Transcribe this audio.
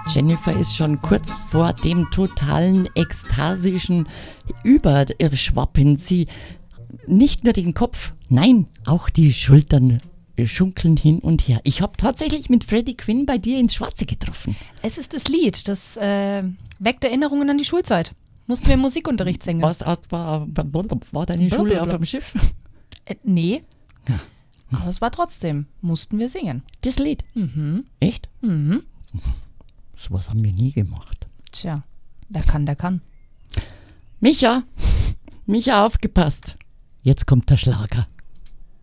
Jennifer ist schon kurz vor dem totalen ekstasischen Überschwappen. Sie nicht nur den Kopf, nein, auch die Schultern schunkeln hin und her. Ich habe tatsächlich mit Freddie Quinn bei dir ins Schwarze getroffen. Es ist das Lied, das weckt Erinnerungen an die Schulzeit. Mussten wir im Musikunterricht singen. War deine Schule auf dem Schiff? Nee. Ja. Aber es war trotzdem, mussten wir singen. Das Lied? Mhm. Echt? Mhm. Sowas haben wir nie gemacht. Tja, der kann, der kann. Micha, aufgepasst. Jetzt kommt der Schlager.